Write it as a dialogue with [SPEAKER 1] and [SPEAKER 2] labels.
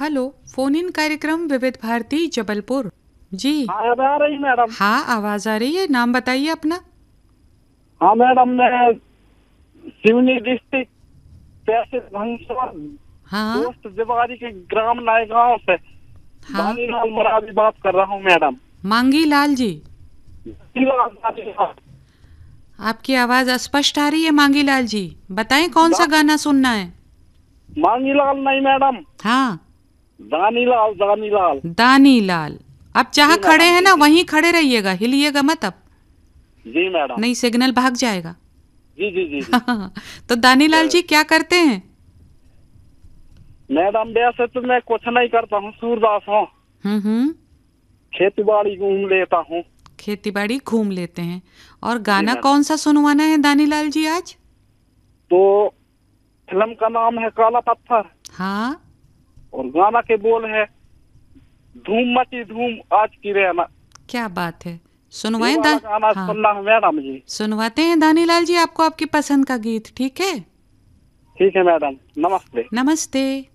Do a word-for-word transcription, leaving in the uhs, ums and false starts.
[SPEAKER 1] Hello, phone in कार्यक्रम विविध भारती जबलपुर। जी
[SPEAKER 2] आवाज आ रही मैडम?
[SPEAKER 1] हाँ, आवाज आ रही है। नाम बताइए अपना।
[SPEAKER 2] हाँ मैडम, मैं सिवनी डिस्ट्रिक्ट पैसे भंसवार
[SPEAKER 1] हाँ
[SPEAKER 2] पोस्ट दिवारी के ग्राम नए गांव से
[SPEAKER 1] हाँ,
[SPEAKER 2] दानीलाल मरावी बात कर रहा हूँ मैडम।
[SPEAKER 1] मांगी लाल जी,
[SPEAKER 2] दानीलाल, दानीलाल।
[SPEAKER 1] आपकी आवाज अस्पष्ट आ रही है। मांगी लाल जी, बताएं कौन सा
[SPEAKER 2] दा-
[SPEAKER 1] गाना सुनना है।
[SPEAKER 2] मांगीलाल नहीं मैडम,
[SPEAKER 1] हाँ,
[SPEAKER 2] दानीलाल, दानीलाल।
[SPEAKER 1] दानी लाल। आप जहाँ
[SPEAKER 2] जी
[SPEAKER 1] खड़े
[SPEAKER 2] मैडम,
[SPEAKER 1] हैं
[SPEAKER 2] जी
[SPEAKER 1] ना
[SPEAKER 2] जी
[SPEAKER 1] वहीं खड़े रहिएगा, हिलिएगा मत अब,
[SPEAKER 2] जी मैडम।
[SPEAKER 1] नहीं सिग्नल भाग जाएगा।
[SPEAKER 2] जी जी जी जी।
[SPEAKER 1] तो दानी लाल
[SPEAKER 2] तो
[SPEAKER 1] जी क्या करते हैं।
[SPEAKER 2] मैडम वैसे तो मैं कुछ नहीं करता हूँ, सूरदास हूँ।
[SPEAKER 1] हम्म हम्म,
[SPEAKER 2] खेती बाड़ी घूम लेता हूँ।
[SPEAKER 1] खेती बाड़ी घूम लेते हैं। और
[SPEAKER 2] जी
[SPEAKER 1] गाना
[SPEAKER 2] मैडम।
[SPEAKER 1] कौन सा सुनवाना है दानी लाल जी आज।
[SPEAKER 2] तो फिल्म का नाम है काला पत्थर
[SPEAKER 1] हाँ,
[SPEAKER 2] और गाना के बोल है धूम मची धूम आज की रहना।
[SPEAKER 1] क्या बात है।
[SPEAKER 2] ये
[SPEAKER 1] सुनवाएं दा
[SPEAKER 2] वाला गाना
[SPEAKER 1] हाँ,
[SPEAKER 2] सुनना है मैडम जी।
[SPEAKER 1] सुनवाते हैं दानीलाल जी आपको आपकी पसंद का गीत। ठीक है,
[SPEAKER 2] ठीक है मैडम, नमस्ते।
[SPEAKER 1] नमस्ते।